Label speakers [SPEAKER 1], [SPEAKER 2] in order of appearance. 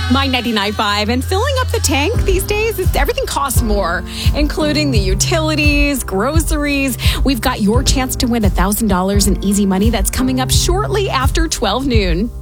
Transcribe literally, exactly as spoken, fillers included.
[SPEAKER 1] My ninety-nine point five. And filling up the tank these days, it's, everything costs more, including the utilities, groceries. We've got your chance to win one thousand dollars in easy money that's coming up shortly after twelve noon.